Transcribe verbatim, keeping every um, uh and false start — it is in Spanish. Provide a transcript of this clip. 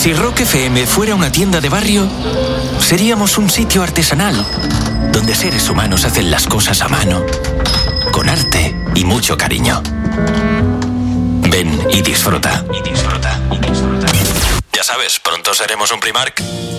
Si Rock F M fuera una tienda de barrio, seríamos un sitio artesanal, donde seres humanos hacen las cosas a mano, con arte y mucho cariño. Ven y disfruta. Y disfruta, y disfruta. Ya sabes, pronto seremos un Primark.